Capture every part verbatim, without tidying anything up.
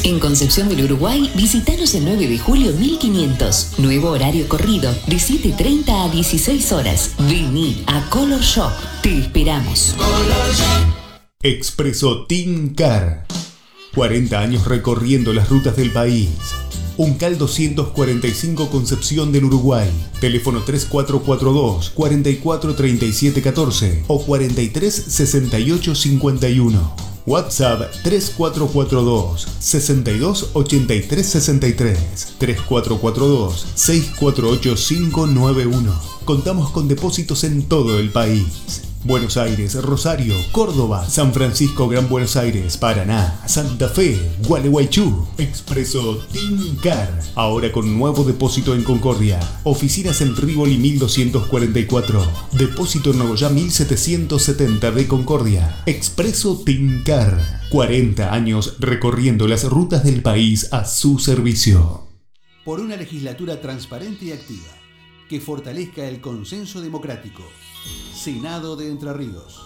En Concepción del Uruguay, visítanos el nueve de julio mil quinientos. Nuevo horario corrido, de siete treinta a dieciséis horas. Vení a Color Shop. Te esperamos. Expreso Team Car. cuarenta años recorriendo las rutas del país. Uncal doscientos cuarenta y cinco Concepción del Uruguay. Teléfono tres cuatro cuatro dos, cuatro cuatro tres siete uno cuatro o cuarenta y tres sesenta y ocho cincuenta y uno. WhatsApp tres cuatro cuatro dos, sesenta y dos ochenta y tres sesenta y tres, tres cuatro cuatro dos, seis cuatro ocho cinco nueve uno. Contamos con depósitos en todo el país. Buenos Aires, Rosario, Córdoba, San Francisco, Gran Buenos Aires, Paraná, Santa Fe, Gualeguaychú. Expreso Team Car. Ahora con nuevo depósito en Concordia. Oficinas en Rivoli mil doscientos cuarenta y cuatro. Depósito en Nogoyá mil setecientos setenta de Concordia. Expreso Team Car. cuarenta años recorriendo las rutas del país a su servicio. Por una legislatura transparente y activa que fortalezca el consenso democrático. Senado de Entre Ríos.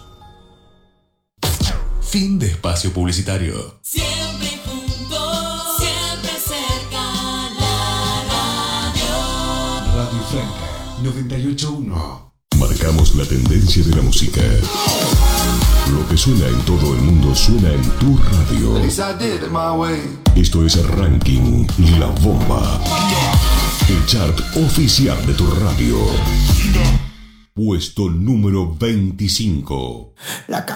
Fin de espacio publicitario. Siempre juntos, siempre cerca, la radio. Radio Franca noventa y ocho punto uno. Marcamos la tendencia de la música. Lo que suena en todo el mundo suena en tu radio. Esto es Ranking La Bomba. El chart oficial de tu radio. Puesto número veinticinco. La